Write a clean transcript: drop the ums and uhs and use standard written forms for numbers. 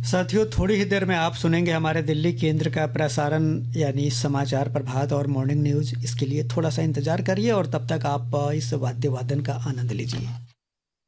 साथियों, थोड़ी ही देर में आप सुनेंगे हमारे दिल्ली केंद्र का प्रसारण, यानी समाचार प्रभात और मॉर्निंग न्यूज। इसके लिए थोड़ा सा इंतजार करिए और तब तक आप इस वाद्य वादन का आनंद लीजिए।